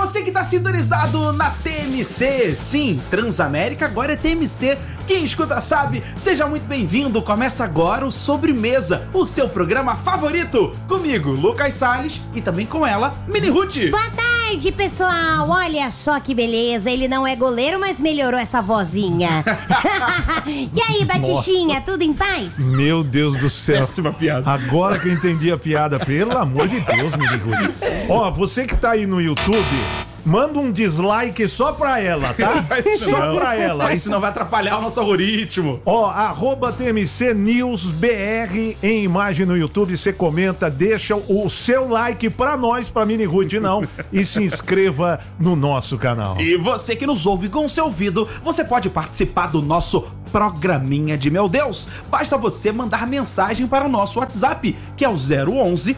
você que tá sintonizado na TMC. Sim, Transamérica agora é TMC. Quem escuta sabe, seja muito bem-vindo. Começa agora o Sobremesa, o seu programa favorito. Comigo, Lucas Salles, e também com ela, Mini Ruth. Boa tarde, pessoal. Olha só que beleza. Ele não é goleiro, mas melhorou essa vozinha. E aí, Batichinha, tudo em paz? Meu Deus do céu. Péssima piada. Agora que eu entendi a piada, pelo amor de Deus, Mini Ruth. Ó, você que tá aí no YouTube, manda um dislike só pra ela, tá? Só pra ela. Isso não vai atrapalhar o nosso algoritmo. Ó, @TMC News BR em imagem no YouTube, você comenta, deixa o seu like pra nós, pra Mini Ruth não, e se inscreva no nosso canal. E você que nos ouve com seu ouvido, você pode participar do nosso programinha de Meu Deus. Basta você mandar mensagem para o nosso WhatsApp, que é o 011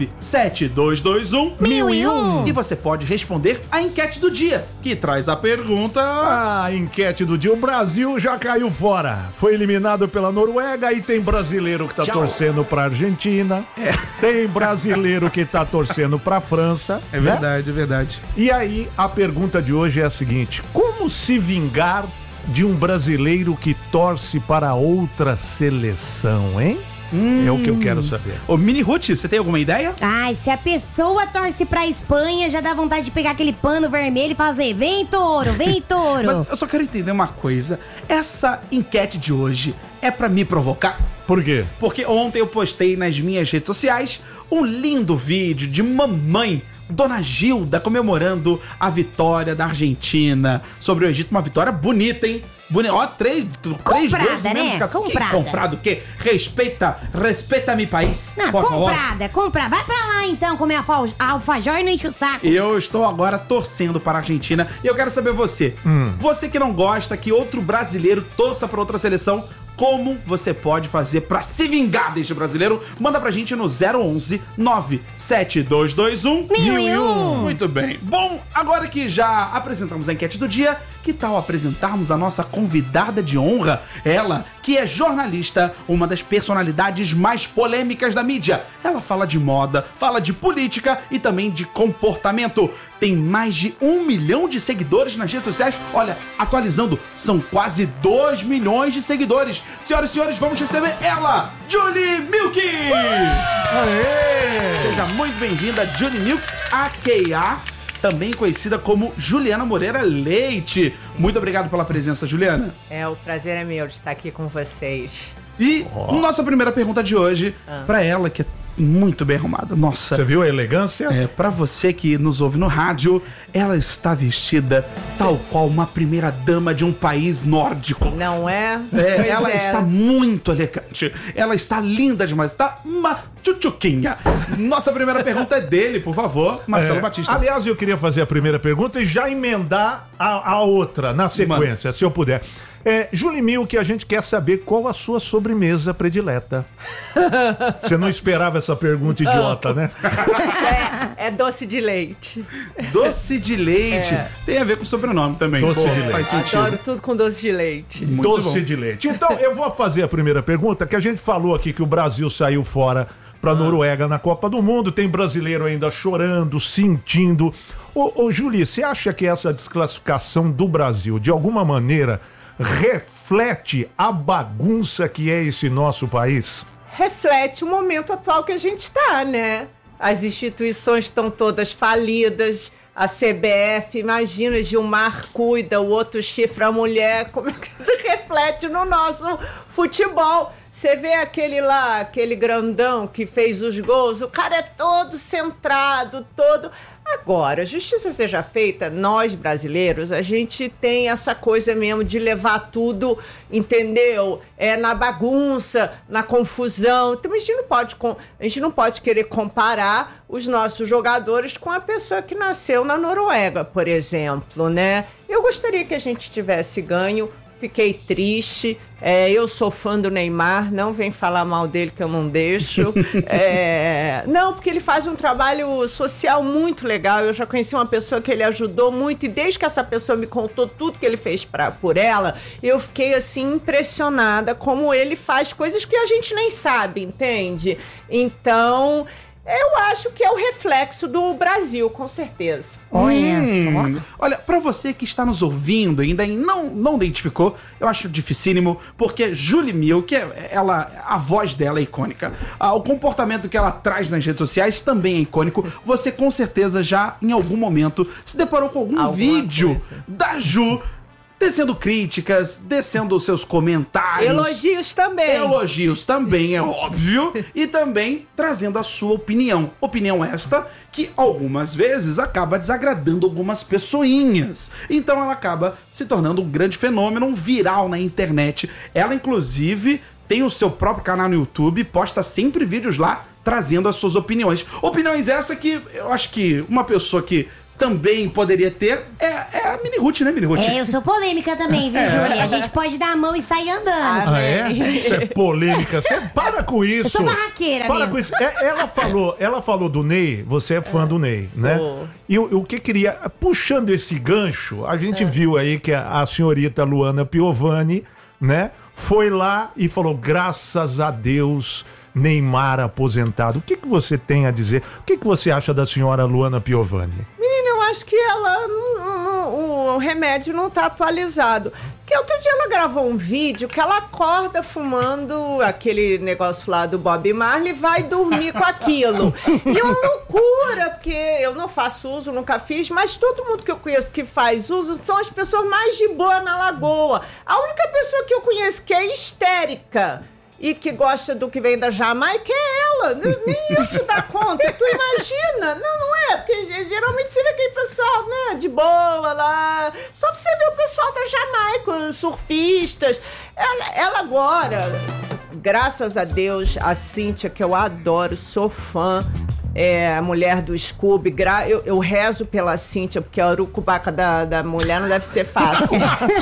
97221 1001. E você pode responder a enquete do dia, que traz a pergunta... A enquete do dia, o Brasil já caiu fora, foi eliminado pela Noruega e tem brasileiro que tá torcendo pra Argentina, tem brasileiro que tá torcendo pra França. É verdade, é verdade. E aí, a pergunta de hoje é a seguinte: como se vingar de um brasileiro que torce para outra seleção, hein? É o que eu quero saber. Ô, Mini Ruth, você tem alguma ideia? Ai, se a pessoa torce pra Espanha, já dá vontade de pegar aquele pano vermelho e fazer: vem, touro, vem, touro. Mas eu só quero entender uma coisa. Essa enquete de hoje é pra me provocar? Por quê? Porque ontem eu postei nas minhas redes sociais um lindo vídeo de mamãe, Dona Gilda, comemorando a vitória da Argentina sobre o Egito. Uma vitória bonita, hein? Ó, três Comprada, gols, né? Comprada. Comprado o quê? Respeita meu país. Não, por favor. comprada. Vai pra lá então comer alfajor e não enche o saco. Eu estou agora torcendo para a Argentina e eu quero saber você. Você que não gosta que outro brasileiro torça para outra seleção, como você pode fazer pra se vingar deste brasileiro? Manda pra gente no 011 97221 1001. Muito bem. Bom, agora que já apresentamos a enquete do dia, que tal apresentarmos a nossa convidada de honra? Ela, que é jornalista, uma das personalidades mais polêmicas da mídia. Ela fala de moda, fala de política e também de comportamento. Tem mais de 1 milhão de seguidores nas redes sociais. Olha, atualizando, são quase 2 milhões de seguidores. Senhoras e senhores, vamos receber ela, Julie Milk! Aê! Seja muito bem-vinda, Julie Milk, a.k.a. também conhecida como Juliana Moreira Leite. Muito obrigado pela presença, Juliana. O prazer é meu de estar aqui com vocês. E nossa primeira pergunta de hoje, pra ela, que é muito bem arrumada. Nossa. Você viu a elegância? Pra você que nos ouve no rádio, ela está vestida tal qual uma primeira dama de um país nórdico. Não é? Ela está muito elegante. Ela está linda demais. Está uma tchutchuquinha. Nossa primeira pergunta é dele, por favor, Marcelo Batista. Aliás, eu queria fazer a primeira pergunta e já emendar a outra na sequência, se eu puder. Julie Milk, a gente quer saber qual a sua sobremesa predileta. Você não esperava essa pergunta idiota, né? É doce de leite. Doce de leite. Tem a ver com o sobrenome também. Doce de leite. Faz sentido. Adoro tudo com doce de leite. Muito Doce bom. de leite. Então, eu vou fazer a primeira pergunta, que a gente falou aqui que o Brasil saiu fora pra Noruega na Copa do Mundo. Tem brasileiro ainda chorando, sentindo. Ô Julie, você acha que essa desclassificação do Brasil, de alguma maneira, reflete a bagunça que é esse nosso país? Reflete o momento atual que a gente está, né? As instituições estão todas falidas. A CBF, imagina, Gilmar cuida, o outro chifra a mulher. Como é que isso reflete no nosso futebol? Você vê aquele lá, aquele grandão que fez os gols, o cara é todo centrado, todo... Agora, justiça seja feita, nós brasileiros, a gente tem essa coisa mesmo de levar tudo, entendeu? Na bagunça, na confusão. Então a gente não pode querer comparar os nossos jogadores com a pessoa que nasceu na Noruega, por exemplo, né? Eu gostaria que a gente tivesse ganho. Fiquei triste, eu sou fã do Neymar, não vem falar mal dele que eu não deixo. Não, porque ele faz um trabalho social muito legal. Eu já conheci uma pessoa que ele ajudou muito e desde que essa pessoa me contou tudo que ele fez por ela, eu fiquei assim impressionada como ele faz coisas que a gente nem sabe, entende? Então... Eu acho que é o reflexo do Brasil, com certeza. Olha só. Olha, pra você que está nos ouvindo e ainda não identificou, eu acho dificílimo, porque Julie Milk, a voz dela é icônica. O comportamento que ela traz nas redes sociais também é icônico. Você com certeza já, em algum momento, se deparou com algum vídeo da Ju descendo críticas, descendo os seus comentários. Elogios também. Elogios também, é óbvio. E também trazendo a sua opinião. Opinião esta que algumas vezes acaba desagradando algumas pessoinhas. Então ela acaba se tornando um grande fenômeno, um viral na internet. Ela, inclusive, tem o seu próprio canal no YouTube, posta sempre vídeos lá trazendo as suas opiniões. Opiniões essa que eu acho que uma pessoa que também poderia ter é a Mini Ruth, né, Mini Ruth? Eu sou polêmica também, viu, Júlia? A gente pode dar a mão e sair andando. Isso é polêmica. Você para com isso. Eu sou barraqueira Para mesmo. com isso. Ela falou do Ney, você é fã do Ney, né? E o que queria, puxando esse gancho, a gente viu aí que a senhorita Luana Piovani, né, foi lá e falou, graças a Deus, Neymar aposentado. O que você tem a dizer? O que você acha da senhora Luana Piovani? Menina, eu acho que o remédio não tá atualizado. Porque outro dia ela gravou um vídeo que ela acorda fumando aquele negócio lá do Bob Marley e vai dormir com aquilo. E é uma loucura, porque eu não faço uso, nunca fiz, mas todo mundo que eu conheço que faz uso são as pessoas mais de boa na Lagoa. A única pessoa que eu conheço que é histérica e que gosta do que vem da Jamaica é ela. Nem isso dá conta. Tu imagina? Não é. Porque geralmente você vê aquele pessoal, né, de boa lá. Só você vê o pessoal da Jamaica, os surfistas. Ela agora, graças a Deus, a Cíntia, que eu adoro, sou fã, a mulher do Scooby. Eu rezo pela Cíntia, porque a urucubaca da mulher não deve ser fácil.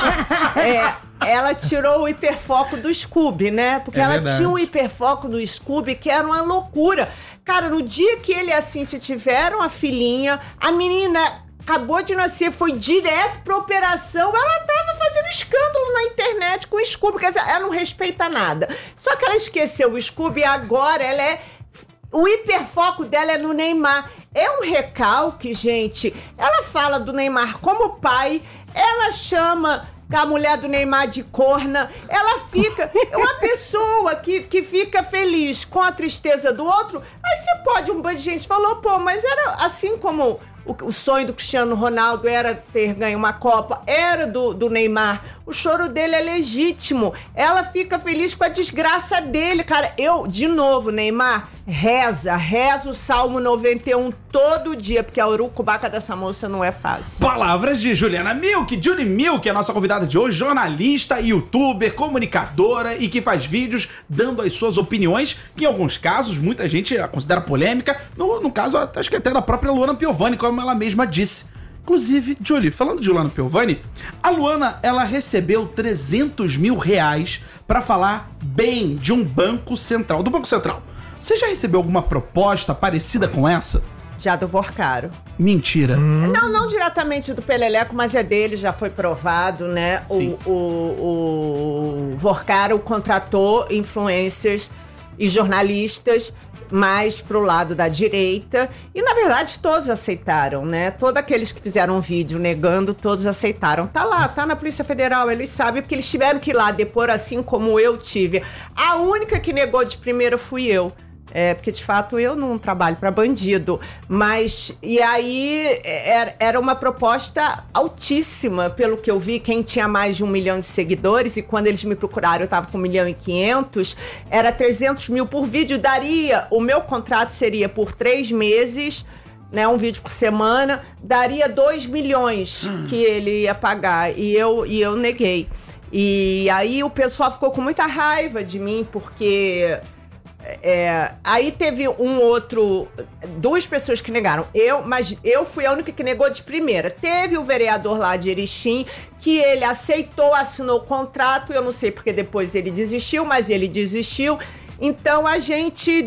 Ela tirou o hiperfoco do Scooby, né? Porque ela tinha um hiperfoco do Scooby que era uma loucura. Cara, no dia que ele e a Cíntia tiveram a filhinha, a menina acabou de nascer, foi direto pra operação. Ela tava fazendo escândalo na internet com o Scooby. Quer dizer, ela não respeita nada. Só que ela esqueceu o Scooby e agora o hiperfoco dela é no Neymar. É um recalque, gente. Ela fala do Neymar como pai, ela chama a mulher do Neymar de corna, ela fica... uma pessoa que fica feliz com a tristeza do outro, aí você pode, um bando de gente falou, pô, mas era assim como o sonho do Cristiano Ronaldo era ter ganho uma Copa, era do Neymar. O choro dele é legítimo. Ela fica feliz com a desgraça dele, cara. De novo, Neymar, reza o Salmo 91 todo dia, porque a urucubaca dessa moça não é fácil. Palavras de Juliana Milk, Julie Milk, a nossa convidada de hoje, jornalista, youtuber, comunicadora e que faz vídeos dando as suas opiniões, que em alguns casos muita gente a considera polêmica. No caso, acho que até da própria Luana Piovani, como ela mesma disse. Inclusive, Julie, falando de Luana Piovani, a Luana, ela recebeu 300 mil reais pra falar bem de um banco central, do Banco Central. Você já recebeu alguma proposta parecida com essa? Já do Vorcaro. Mentira. Não diretamente do Peleleco, mas é dele, já foi provado, né? Sim. O Vorcaro contratou influencers e jornalistas mais pro lado da direita, e na verdade todos aceitaram, né? Todos aqueles que fizeram um vídeo negando, todos aceitaram. Tá lá, tá na Polícia Federal, eles sabem, porque eles tiveram que ir lá depor, assim como eu tive. A única que negou de primeira fui eu. Porque de fato eu não trabalho para bandido, mas e aí era uma proposta altíssima, pelo que eu vi. Quem tinha mais de 1 milhão de seguidores, e quando eles me procuraram eu tava com 1.500.000, era 300 mil por vídeo. O meu contrato seria por 3 meses, né, um vídeo por semana, daria 2 milhões que ele ia pagar, e eu neguei. E aí o pessoal ficou com muita raiva de mim, porque aí teve duas pessoas que negaram. Mas eu fui a única que negou de primeira. Teve o vereador lá de Erechim, que ele aceitou, assinou o contrato. Eu não sei porque depois ele desistiu, mas ele desistiu. Então a gente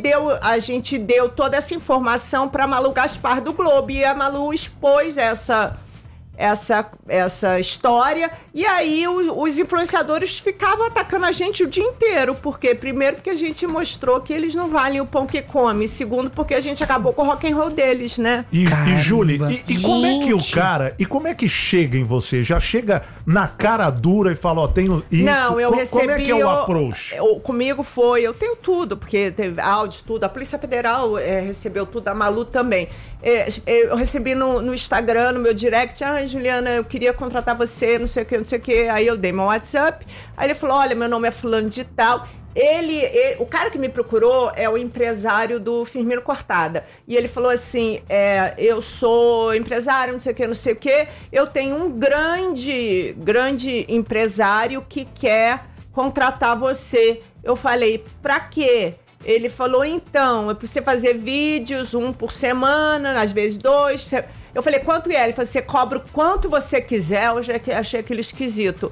deu toda essa informação para Malu Gaspar do Globo, e a Malu expôs essa essa história, e aí os influenciadores ficavam atacando a gente o dia inteiro, porque primeiro porque a gente mostrou que eles não valem o pão que come, segundo porque a gente acabou com o rock and roll deles, né? E Julie, como é que o Gente. cara, e como é que chega em você? Já chega na cara dura e fala, ó, tenho isso? Não, eu recebi... Como é que é o approach? Comigo foi, eu tenho tudo, porque teve áudio, tudo, a Polícia Federal recebeu tudo, a Malu também. Eu recebi no Instagram, no meu direct, Juliana, eu queria contratar você, não sei o que, aí eu dei meu WhatsApp, aí ele falou, olha, meu nome é fulano de tal. O cara que me procurou é o empresário do Firmino Cortada. E ele falou assim, eu sou empresário, não sei o que, eu tenho um grande empresário que quer contratar você. Eu falei, pra quê? Ele falou, então, é pra você fazer vídeos, 1 por semana, às vezes 2. Eu falei, quanto é? Ele falou, você cobra o quanto você quiser. Eu já achei aquilo esquisito.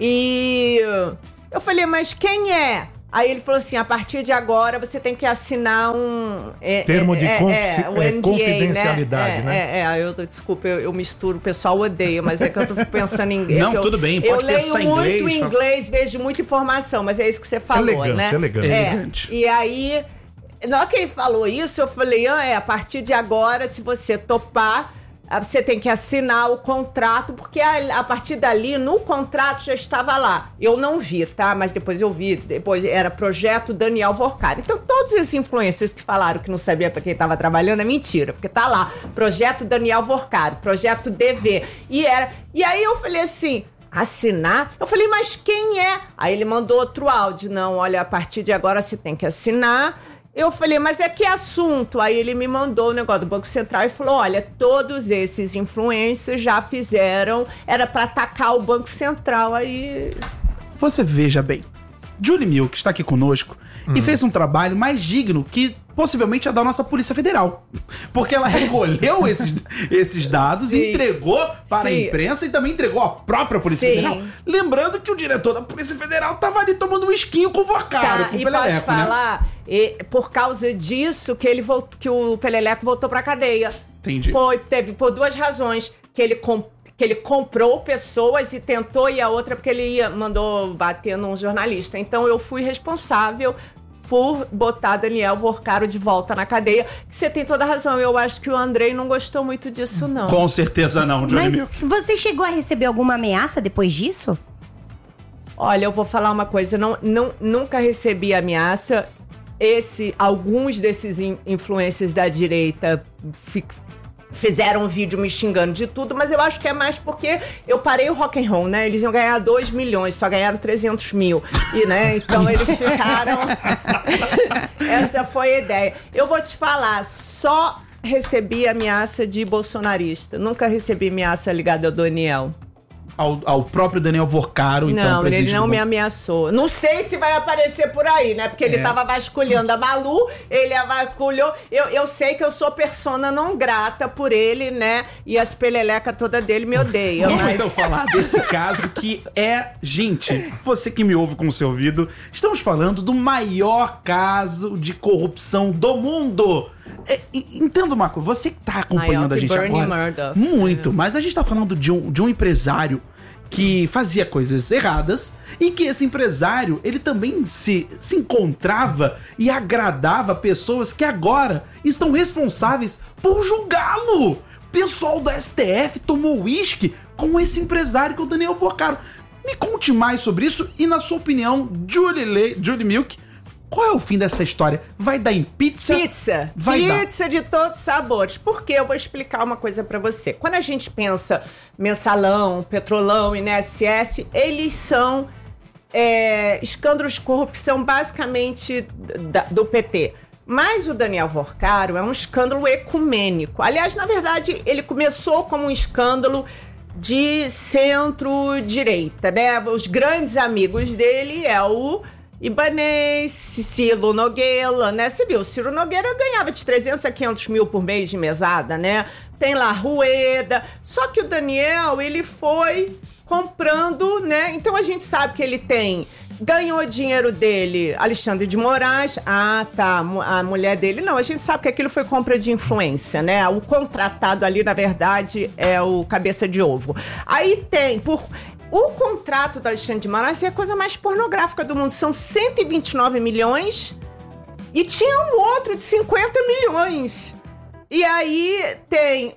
E eu falei, mas quem é? Aí ele falou assim, a partir de agora você tem que assinar um... Termo de NDA, confidencialidade, né? Desculpa, eu misturo, o pessoal odeia, mas é que eu tô pensando em inglês. Não, tudo bem, pode pensar em Eu leio inglês, muito inglês, vejo muita informação, mas é isso que você falou, Elegância, né? elegante. E aí, na hora que ele falou isso, eu falei, a partir de agora, se você topar, você tem que assinar o contrato, porque a partir dali, no contrato já estava lá. Eu não vi, tá? Mas depois eu vi, depois era Projeto Daniel Vorcaro. Então, todos esses influencers que falaram que não sabia para quem estava trabalhando é mentira, porque tá lá, Projeto Daniel Vorcaro, Projeto DV. E aí eu falei assim, assinar? Eu falei, mas quem é? Aí ele mandou outro áudio. Não, olha, a partir de agora você tem que assinar. Eu falei, mas é que assunto? Aí ele me mandou o negócio do Banco Central e falou, olha, todos esses influencers já fizeram, era para atacar o Banco Central, aí... Você veja bem, Julie Milk está aqui conosco e fez um trabalho mais digno que possivelmente é da nossa Polícia Federal. Porque ela recolheu esses dados e entregou para a imprensa e também entregou à própria Polícia Federal. Lembrando que o diretor da Polícia Federal estava ali tomando um esquinho com o Vorcaro, com o E Peleleco, posso falar, por causa disso que o Peleleco voltou pra cadeia. Entendi. Teve por 2 razões, que ele comprou pessoas e tentou, e a outra porque ele mandou bater num jornalista. Então eu fui responsável por botar Daniel Vorcaro de volta na cadeia. Você tem toda a razão, eu acho que o Andrei não gostou muito disso, não. Com certeza não, Julie Milk. Mas você chegou a receber alguma ameaça depois disso? Olha, eu vou falar uma coisa, nunca recebi ameaça. Alguns desses influencers da direita fizeram um vídeo me xingando de tudo, mas eu acho que é mais porque eu parei o rock and roll, né? Eles iam ganhar 2 milhões, só ganharam 300 mil. E, né? Então eles ficaram... Essa foi a ideia. Eu vou te falar, só recebi ameaça de bolsonarista. Nunca recebi ameaça ligada ao Daniel. Ao próprio Daniel Vorcaro, então, não, presidente ele não do me banco. ameaçou. Não sei se vai aparecer por aí, né? Porque ele tava vasculhando a Malu, ele a vasculhou. Eu sei que eu sou persona não grata por ele, né? E as peleleca toda dele me odeiam. Vamos então falar desse caso que gente, você que me ouve com o seu ouvido, estamos falando do maior caso de corrupção do mundo. Entenda uma coisa, você que tá acompanhando a gente Bernie agora, Murdoch. muito, mas a gente tá falando de um empresário que fazia coisas erradas e que esse empresário, ele também se encontrava e agradava pessoas que agora estão responsáveis por julgá-lo. O pessoal do STF tomou uísque com esse empresário que é o Daniel Vorcaro. Me conte mais sobre isso e, na sua opinião, Julie Milk, qual é o fim dessa história? Vai dar em pizza? Pizza. Vai dar. Pizza de todos os sabores. Porque eu vou explicar uma coisa pra você. Quando a gente pensa Mensalão, Petrolão, INSS, eles são escândalos de corrupção basicamente do PT. Mas o Daniel Vorcaro é um escândalo ecumênico. Aliás, na verdade, ele começou como um escândalo de centro-direita, né? Os grandes amigos dele é o Ibanez, Ciro Nogueira, né? Você viu, Ciro Nogueira ganhava de 300 a 500 mil por mês de mesada, né? Tem lá Rueda. Só que o Daniel, ele foi comprando, né? Então a gente sabe que ele tem Ganhou dinheiro dele, Alexandre de Moraes. Ah, tá. A mulher dele. Não, a gente sabe que aquilo foi compra de influência, né? O contratado ali, na verdade, é o cabeça de ovo. Aí tem, o contrato do Alexandre de Moraes é a coisa mais pornográfica do mundo. São 129 milhões e tinha um outro de 50 milhões. E aí tem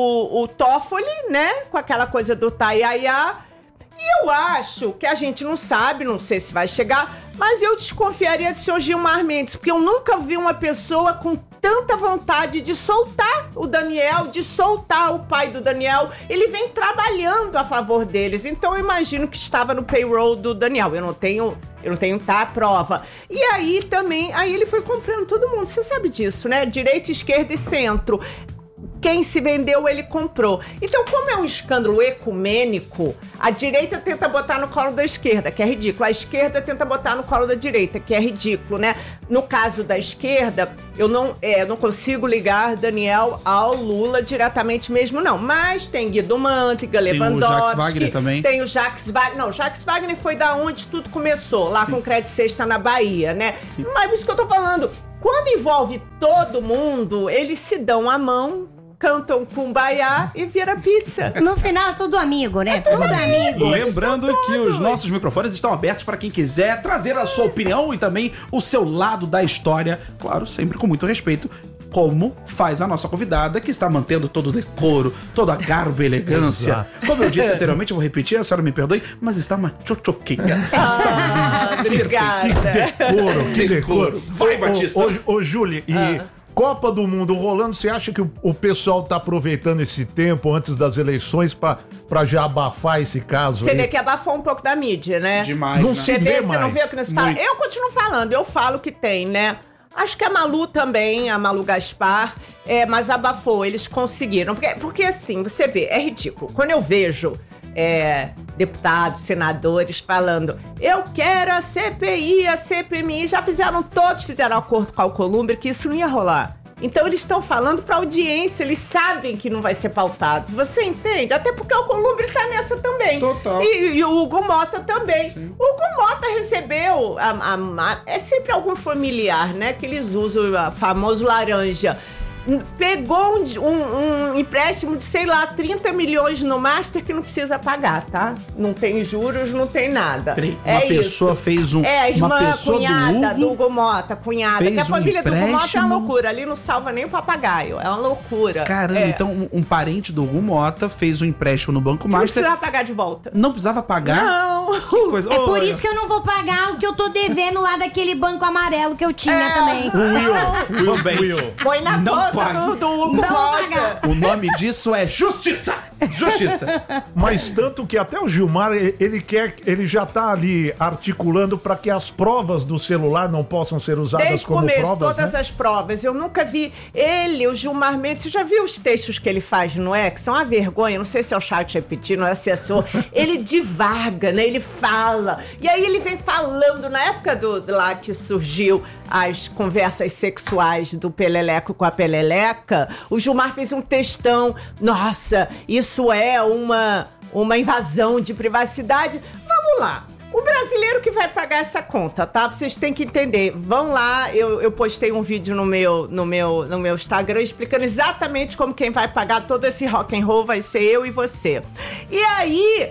o Toffoli, né? Com aquela coisa do Taiaiá. E eu acho que a gente não sabe, não sei se vai chegar, mas eu desconfiaria de seu Gilmar Mendes, porque eu nunca vi uma pessoa com tanta vontade de soltar o Daniel, de soltar o pai do Daniel. Ele vem trabalhando a favor deles, então eu imagino que estava no payroll do Daniel. Eu não tenho a prova. E aí também, ele foi comprando todo mundo, você sabe disso, né? Direita, esquerda e centro. Quem se vendeu, ele comprou. Então, como é um escândalo ecumênico, a direita tenta botar no colo da esquerda, que é ridículo. A esquerda tenta botar no colo da direita, que é ridículo, né? No caso da esquerda, eu não consigo ligar Daniel ao Lula diretamente mesmo, não. Mas tem Guido Mantega, Lewandowski. Tem o Jacques Wagner também. Tem o Jacques Wagner. Não, Jacques Wagner foi da onde tudo começou, lá com o Crédito Sexta na Bahia, né? Sim. Mas isso que eu tô falando, quando envolve todo mundo, eles se dão a mão, cantam Kumbaya e vira pizza. No final, tudo amigo, né? Tudo amigo. Lembrando que os nossos microfones estão abertos para quem quiser trazer a sua opinião e também o seu lado da história. Claro, sempre com muito respeito, como faz a nossa convidada, que está mantendo todo o decoro, toda a garbo e elegância. Como eu disse anteriormente, eu vou repetir, a senhora me perdoe, mas está uma tchotchoquinha. Está obrigada. Que decoro. Vai, Batista. Ô, Júlia, Copa do Mundo rolando, você acha que o pessoal tá aproveitando esse tempo antes das eleições pra já abafar esse caso? Você vê que abafou um pouco da mídia, né? Demais, não né? se vê mais. Você não vê o que não se fala? Eu continuo falando, eu falo que tem, né? Acho que a Malu também, a Malu Gaspar, mas abafou, eles conseguiram. Porque assim, você vê, é ridículo. Quando eu vejo deputados, senadores falando, eu quero a CPI, a CPMI, todos fizeram acordo com a Alcolumbre que isso não ia rolar. Então eles estão falando pra audiência, eles sabem que não vai ser pautado. Você entende? Até porque a Alcolumbre tá nessa também. Total. E o Hugo Mota também. Sim. O Hugo Mota recebeu, é sempre algum familiar, né? Que eles usam o famoso laranja. Pegou um empréstimo de, 30 milhões no Master que não precisa pagar, tá? Não tem juros, não tem nada. Uma pessoa fez um... a irmã, uma pessoa cunhada do Hugo Mota, cunhada. Que a família do Hugo Mota é uma loucura. Ali não salva nem o papagaio. É uma loucura. Caramba, então um parente do Hugo Mota fez um empréstimo no Banco Master. Não precisava pagar de volta. Não precisava pagar? Não. Que coisa. É por isso que eu não vou pagar o que eu tô devendo lá daquele banco amarelo que eu tinha também. O Will. Foi na conta do Hugo Mota. O nome disso é justiça. Justiça. Mas tanto que até o Gilmar, ele já tá ali articulando para que as provas do celular não possam ser usadas desde como começo, provas, todas as provas. Eu nunca vi o Gilmar Mendes, você já viu os textos que ele faz no X? São uma vergonha, não sei se é o chat repetindo, não é assessor. Ele divaga, né? Ele fala. E aí ele vem falando, na época lá que surgiu as conversas sexuais do Peleleco com a Peleleca, o Gilmar fez um textão. Nossa, isso é uma invasão de privacidade. Vamos lá. O brasileiro que vai pagar essa conta, tá? Vocês têm que entender. Vão lá, eu postei um vídeo no meu Instagram explicando exatamente como quem vai pagar todo esse rock and roll vai ser eu e você. E aí...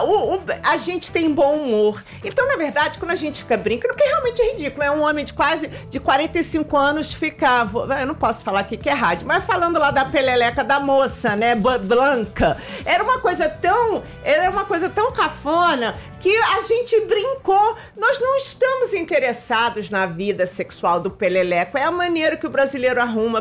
a gente tem bom humor. Então, na verdade, quando a gente fica brincando, que realmente é ridículo, é um homem de 45 anos ficar... Eu não posso falar aqui que é rádio, mas falando lá da peleleca da moça, né, Blanca. Era uma coisa tão cafona que a gente brincou. Nós não estamos interessados na vida sexual do peleleco. É a maneira que o brasileiro arruma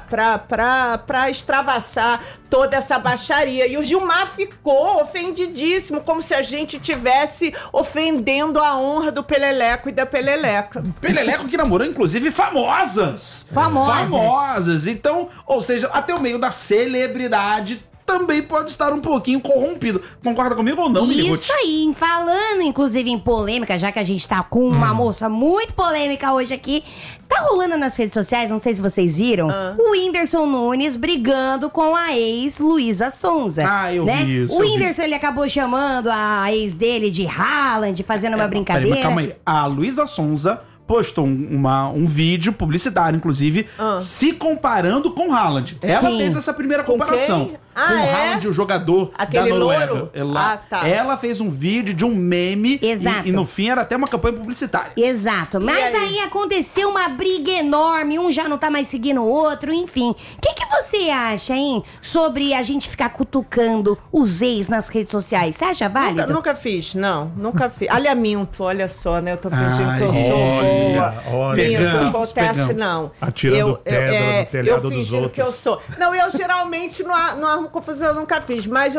pra extravasar toda essa baixaria. E o Gilmar ficou ofendidíssimo, como se a gente tivesse ofendendo a honra do Peleleco e da Peleleca. Peleleco que namorou, inclusive, famosas. Famosas. Então, ou seja, até o meio da celebridade também pode estar um pouquinho corrompido. Concorda comigo ou não, Mini Ruth? Isso aí, falando inclusive em polêmica, já que a gente tá com uma moça muito polêmica hoje aqui, tá rolando nas redes sociais, não sei se vocês viram, o Whindersson Nunes brigando com a ex Luísa Sonza. Ah, eu vi isso. O Whindersson, ele acabou chamando a ex dele de Haaland, fazendo uma brincadeira. Peraí, mas calma aí. A Luísa Sonza postou um vídeo publicitário, inclusive, se comparando com Haaland. Ela Sim. fez essa primeira comparação. quem? Com o Haaland, o jogador Aquele da Noruega. louro? Ela, ela fez um vídeo de um meme Exato. e no fim era até uma campanha publicitária. Exato, mas aí? aí aconteceu uma briga enorme, um já não tá mais seguindo o outro, enfim. O que você acha, hein, sobre a gente ficar cutucando os ex nas redes sociais? Você acha válido? Nunca fiz, não. Nunca fiz. Olha, minto, olha só, né? Eu tô fingindo que eu Ai, sou olha, boa. olha. Minto, Pegamos, não acontece, pegamos. não. Atirando pedra no telhado eu dos fingindo que eu outros. sou. Não, eu geralmente não arrumo confusão, eu nunca fiz. Mas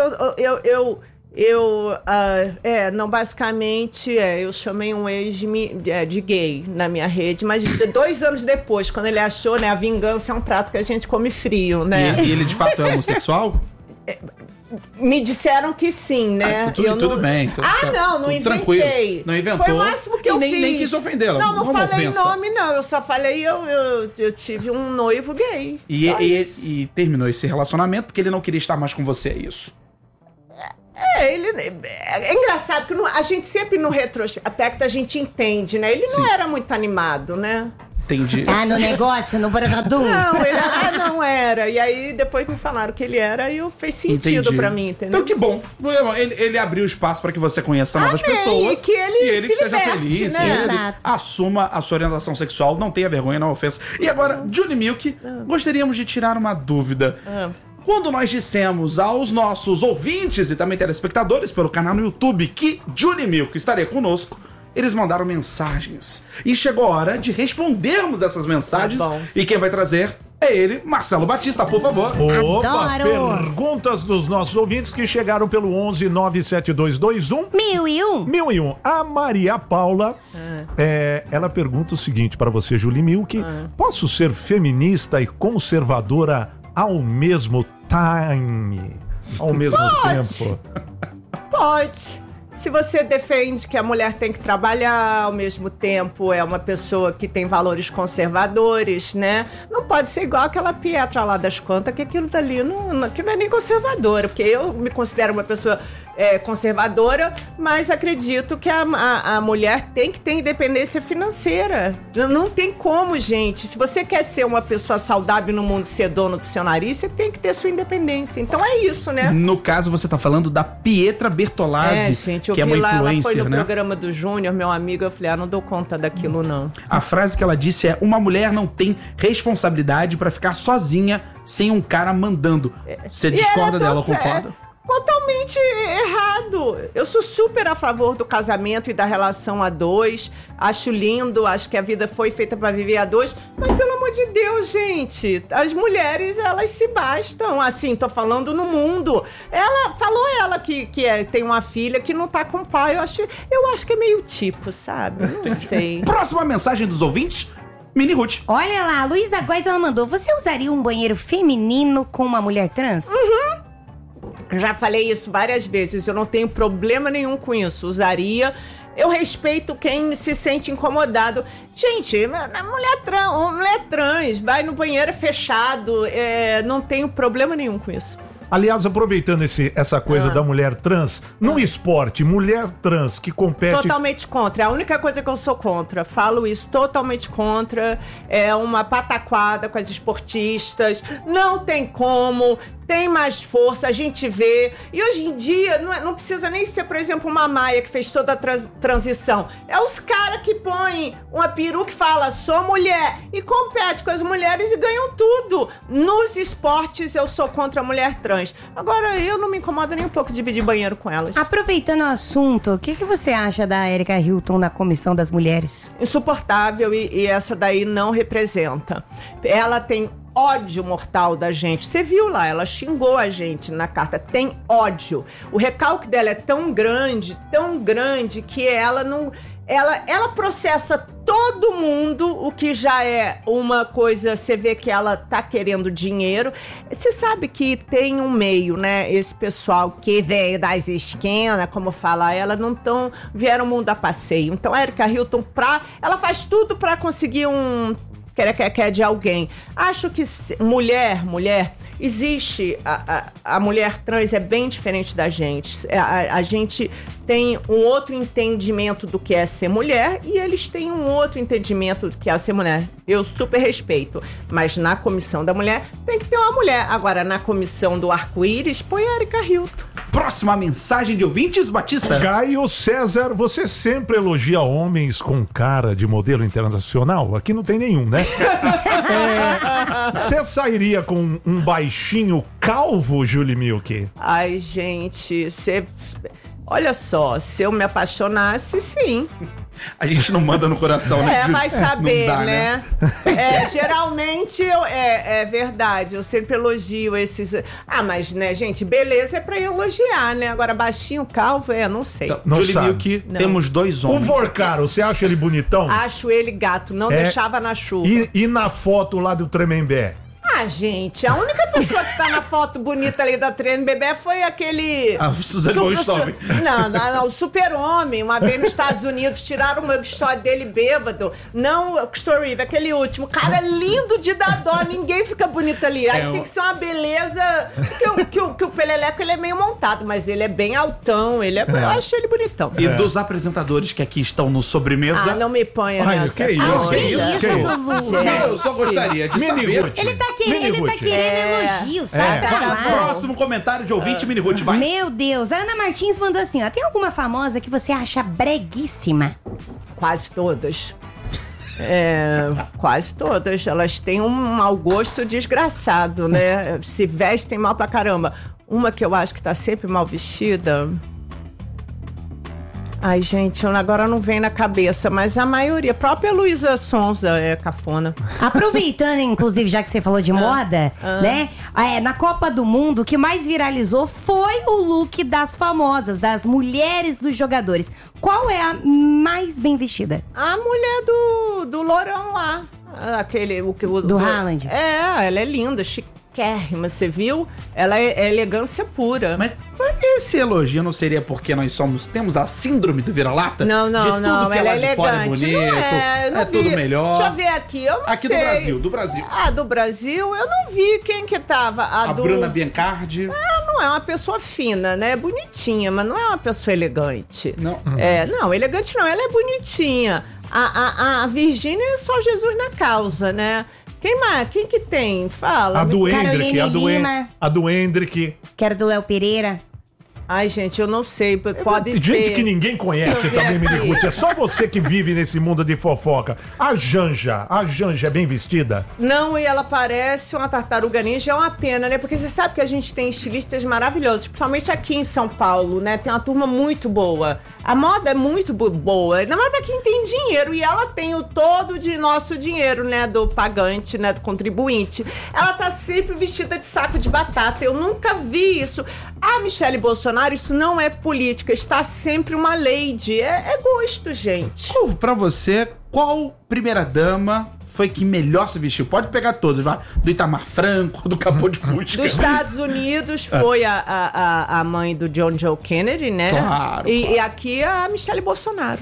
não, basicamente, eu chamei um ex de gay na minha rede, mas 2 anos depois, quando ele achou, né, a vingança é um prato que a gente come frio, né? E ele de fato é homossexual? Me disseram que sim, né? Tudo bem. Não tudo inventei. Tranquilo. Não inventou. Foi o máximo que e eu nem, fiz. nem quis ofendê-la. Não Uma falei ofensa. nome, não. Eu só falei, eu tive um noivo gay. E terminou esse relacionamento porque ele não queria estar mais com você, é isso? É engraçado que a gente sempre no retrospecto a gente entende, né? Ele não Sim. era muito animado, né? Entendi. Tá no negócio, no Bragadum? Não, ele não era. E aí depois me falaram que ele era e fez sentido Entendi. pra mim, entendeu? Então que bom. Ele abriu espaço para que você conheça novas Amém, pessoas. e que ele se seja liberte, feliz. né? E ele Exato. assuma a sua orientação sexual. Não tenha vergonha, não ofensa. E agora, Julie Milk, gostaríamos de tirar uma dúvida. Quando nós dissemos aos nossos ouvintes e também telespectadores pelo canal no YouTube que Julie Milk estaria conosco, eles mandaram mensagens. E chegou a hora de respondermos essas mensagens. Tá bom. E quem vai trazer é ele, Marcelo Batista, por favor. Opa, Adoro. perguntas dos nossos ouvintes que chegaram pelo 11 97221 1001. 1001. A Maria Paula, ela pergunta o seguinte para você, Julie Milk: posso ser feminista e conservadora ao mesmo time? Ao mesmo tempo? Pode. Se você defende que a mulher tem que trabalhar, ao mesmo tempo é uma pessoa que tem valores conservadores, né? Não pode ser igual aquela Pietra lá das contas, que aquilo dali que não é nem conservadora, porque eu me considero uma pessoa conservadora, mas acredito que a mulher tem que ter independência financeira. Não tem como, gente. Se você quer ser uma pessoa saudável no mundo e ser dono do seu nariz, você tem que ter sua independência. Então é isso, né? No caso, você tá falando da Pietra Bertolazzi, Gente, eu que é vi uma lá, ela foi influencer, no né? programa do Júnior, meu amigo, eu falei, não dou conta daquilo, não. A frase que ela disse é: uma mulher não tem responsabilidade pra ficar sozinha sem um cara mandando. Você discorda E ela dela, é toda- concorda? Totalmente errado. Eu sou super a favor do casamento e da relação a dois. Acho lindo, acho que a vida foi feita pra viver a dois. Mas pelo amor de Deus, gente, as mulheres, elas se bastam. Assim, tô falando no mundo. Ela falou que tem uma filha que não tá com o pai. Eu acho que é meio tipo, sabe? Não sei. Próxima mensagem dos ouvintes, Mini Ruth. Olha lá, a Luísa Góes, ela mandou: você usaria um banheiro feminino com uma mulher trans? Já falei isso várias vezes, eu não tenho problema nenhum com isso, usaria. Eu respeito quem se sente incomodado. Gente, mulher trans, vai no banheiro fechado, não tenho problema nenhum com isso. Aliás, aproveitando essa coisa da mulher trans, no esporte, mulher trans que compete... Totalmente contra. É a única coisa que eu sou contra. Falo isso, totalmente contra. É uma pataquada com as esportistas. Não tem como. Tem mais força, a gente vê. E hoje em dia, não precisa nem ser, por exemplo, uma Maia que fez toda a transição. É os caras que põem uma peruca e fala, sou mulher, e compete com as mulheres e ganham tudo. Nos esportes, eu sou contra a mulher trans. Agora, eu não me incomodo nem um pouco de dividir banheiro com elas. Aproveitando o assunto, o que você acha da Erika Hilton na Comissão das Mulheres? Insuportável, e essa daí não representa. Ela tem ódio mortal da gente. Você viu lá, ela xingou a gente na carta. Tem ódio. O recalque dela é tão grande que ela não... Ela processa todo mundo, o que já é uma coisa, você vê que ela tá querendo dinheiro. Você sabe que tem um meio, né? Esse pessoal que veio das esquinas, como fala ela, vieram mundo a passeio. Então, a Erika Hilton, ela faz tudo pra conseguir um quer de alguém. Acho que mulher, existe, a mulher trans é bem diferente da gente. A gente tem um outro entendimento do que é ser mulher e eles têm um outro entendimento do que é ser mulher. Eu super respeito, mas na comissão da mulher tem que ter uma mulher. Agora, na comissão do arco-íris, põe a Erika Hilton. Próxima mensagem de ouvintes, Batista. Caio César, você sempre elogia homens com cara de modelo internacional? Aqui não tem nenhum, né? Você sairia com um baixinho calvo, Julie Milk? Ai, gente, olha só, se eu me apaixonasse, sim. A gente não manda no coração, né? Vai saber, né? Geralmente, é verdade, eu sempre elogio esses... mas, né, gente, beleza é pra elogiar, né? Agora, baixinho, calvo, não sei. Então, Não Julie sabe. Milk, temos dois homens. O Vorcaro, você acha ele bonitão? Acho ele gato, não deixava na chuva. E na foto lá do Tremembé? Gente, a única pessoa que tá na foto bonita ali da Treino Bebê foi aquele... Suzane von Richthofen. Não, o super-homem. Uma vez nos Estados Unidos, tiraram uma história dele bêbado. Não o Christopher Reeve, aquele último. Cara lindo de dar dó, ninguém fica bonito ali. Aí tem que ser uma beleza... Que o Peleleco, ele é meio montado, mas ele é bem altão. Eu acho ele bonitão. E dos apresentadores que aqui estão no Sobremesa... não me ponha nessa. Que isso? Que isso, Lulu? Não, eu só gostaria de saber... Ele tá querendo elogios, sabe? Próximo comentário de ouvinte, Mini Ruth, vai. Meu Deus, a Ana Martins mandou assim, ó. Tem alguma famosa que você acha breguíssima? Quase todas. Quase todas. Elas têm um mau gosto desgraçado, né? Se vestem mal pra caramba. Uma que eu acho que tá sempre mal vestida... Ai, gente, agora não vem na cabeça, mas a maioria, a própria Luísa Sonza é cafona. Aproveitando, inclusive, já que você falou de moda, né? Na Copa do Mundo, o que mais viralizou foi o look das famosas, das mulheres dos jogadores. Qual é a mais bem vestida? A mulher do Lourão lá. Do Haaland. Ela é linda, chiquérrima, você viu? Ela é elegância pura. Mas esse elogio não seria porque nós temos a síndrome do vira-lata? Não, de tudo que ela é lá de fora é bonito, não vi. Tudo melhor. Deixa eu ver aqui, eu não aqui sei. do Brasil. Do Brasil, eu não vi quem que tava. A Bruna Biancardi. Ela não é uma pessoa fina, né? É bonitinha, mas não é uma pessoa elegante. Não. Não, elegante não, ela é bonitinha. A Virgínia é só Jesus na causa, né? Quem mais? Quem que tem? Fala. A do Hendrick, Lima. a do Hendrick. Que era do Léo Pereira. Ai, gente, eu não sei, pode Gente ter. que ninguém conhece também, Miniguti. É só você que vive nesse mundo de fofoca. A Janja é bem vestida? Não, e ela parece uma tartaruga ninja, é uma pena, né? Porque você sabe que a gente tem estilistas maravilhosos, principalmente aqui em São Paulo, né? Tem uma turma muito boa. A moda é muito boa, ainda mais pra quem tem dinheiro, e ela tem o todo de nosso dinheiro, né? Do pagante, né? Do contribuinte. Ela tá sempre vestida de saco de batata, eu nunca vi isso. A Michele Bolsonaro, isso não é política, está sempre uma lady. É gosto, gente. Pra você, qual primeira-dama foi que melhor se vestiu? Pode pegar todos, vai. Do Itamar Franco, do Capô de Fusca. Dos Estados Unidos foi a mãe do John Joe Kennedy, né? Claro. E aqui a Michele Bolsonaro.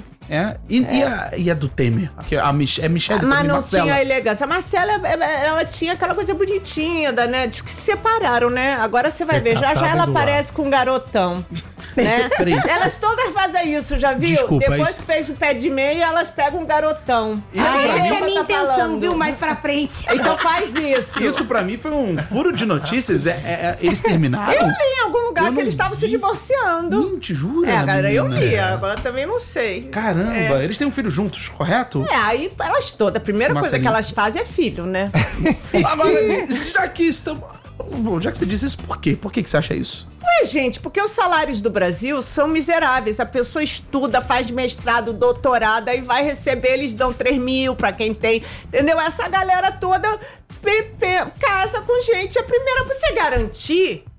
E a do Temer? Que é Michele Mas não Marcela. tinha elegância. A Marcela, ela tinha aquela coisa bonitinha, né? Diz que se separaram, né? Agora você vai ver. Já ela aparece com um garotão. Né? Elas todas fazem isso, já viu? Desculpa, Depois isso... que fez o pé de meia, elas pegam um garotão. Essa é a minha intenção, viu? Mais pra frente. Então faz isso. Isso pra mim foi um furo de notícias. Eles terminaram? Eu li em algum lugar que eles estavam se divorciando. Gente, jura? Agora eu menina? li, agora também não sei. Caramba, eles têm um filho juntos, correto? Aí elas todas, a primeira coisa Marcelinho. que elas fazem é filho, né? Agora, já que estamos... Bom, já que você disse isso, por quê? Por que você acha isso? Gente, porque os salários do Brasil são miseráveis. A pessoa estuda, faz mestrado, doutorado, aí vai receber, eles dão 3 mil pra quem tem, entendeu? Essa galera toda casa com gente. A primeira, você garantir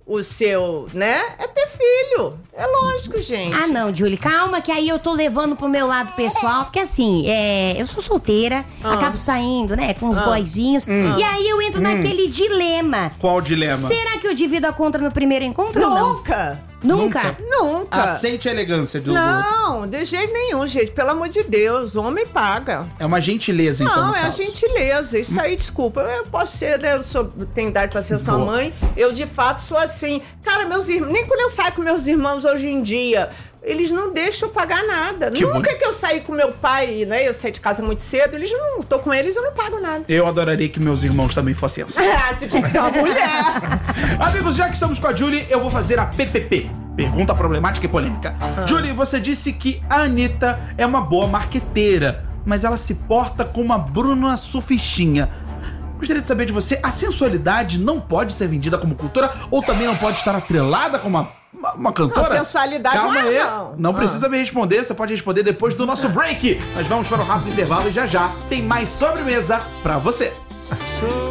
o seu, né? É ter filho. É lógico, gente. Ah, não, Julie, calma que aí eu tô levando pro meu lado pessoal, porque assim, eu sou solteira, acabo saindo, né, com os boyzinhos, e aí eu entro naquele dilema. Qual dilema? Será que eu divido a conta no primeiro encontro ou não? Nunca? Nunca. Aceite a elegância do Não, de jeito nenhum, gente. Pelo amor de Deus, o homem paga. É uma gentileza, então, Não, no é a caso. gentileza. Isso aí, desculpa. Eu posso ser, né? Tenho idade pra ser sua mãe. Eu, de fato, sou assim. Cara, meus irmãos... Nem quando eu saio com meus irmãos hoje em dia... Eles não deixam eu pagar nada. Nunca que eu saí com meu pai, né? Eu saí de casa muito cedo. Eles não... Tô com eles, eu não pago nada. Eu adoraria que meus irmãos também fossem assim. Você tinha que ser uma mulher. Amigos, já que estamos com a Julie, eu vou fazer a PPP. Pergunta problemática e polêmica. Julie, você disse que a Anitta é uma boa marqueteira, mas ela se porta como uma Bruna Surfistinha. Gostaria de saber de você, a sensualidade não pode ser vendida como cultura ou também não pode estar atrelada com uma cantora? Não, sensualidade Calma aí, não. Precisa me responder, você pode responder depois do nosso break. Nós vamos para um rápido intervalo e já tem mais sobremesa pra você.